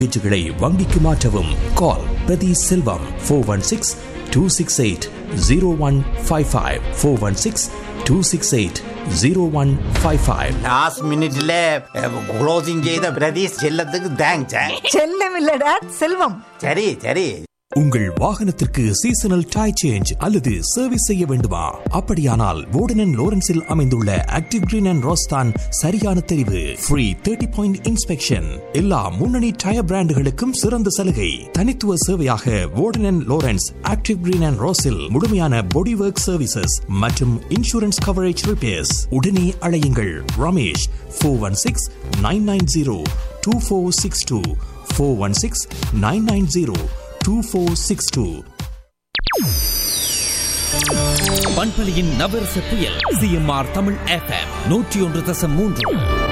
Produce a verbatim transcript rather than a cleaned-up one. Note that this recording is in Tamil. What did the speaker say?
பேச்சுகளை வங்கிக்கு மாற்றவும். கால் பிரதி செல்வம் four one six two six eight zero one five five four one six two six eight zero one five five. Last மினிட்ல க்ளோசிங் செய்த பிரதீஷ் செல்லத்துக்கு தேங்க்ஸ். செல்லம் இல்ல டாட் செல்வம். சரி சரி. உங்கள் வாகனத்திற்கு சீசனல் டயர் சேஞ்ச் அல்லது சர்வீஸ் செய்ய வேண்டுமா? அப்படியானால் வோர்டன் அண்ட் லோரன்ஸில் அமைந்துள்ள ஆக்டிவ் கிரீன் அண்ட் ரோஸ் தான் சரியான தெரிவு. ஃப்ரீ தேர்ட்டி பாயிண்ட் இன்ஸ்பெக்ஷன், எல்லா முன்னணி டயர் பிராண்டுகளுக்கும் சிறந்த சலுகை. தனித்துவ சேவையாக வோர்டன் and Lawrence active green and ரோஸில் முழுமையான பாடி ஒர்க் சர்வீசஸ் மற்றும் இன்சூரன்ஸ் கவரேஜ் ரிப்பேர்ஸ். உடனே அழையுங்கள் Ramesh four one six nine nine zero two four six two four one six nine nine zero two four six two. பண்பலையின் நவரச புயல் சிஎம்ஆர் தமிழ் எஃப்எம் நூற்றி ஒன்று தசம் மூன்று.